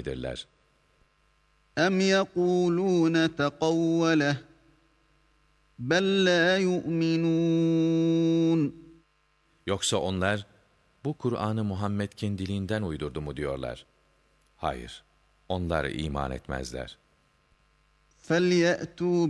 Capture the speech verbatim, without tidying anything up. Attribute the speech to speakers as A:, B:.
A: midirler?
B: اَمْ يَقُولُونَ تَقَوَّلَهُ بَلْ لَا يُؤْمِنُونَ
A: Yoksa onlar, bu Kur'an'ı Muhammed kendiliğinden uydurdu mu diyorlar? Hayır, onlar iman etmezler.
B: فَلْيَأْتُوا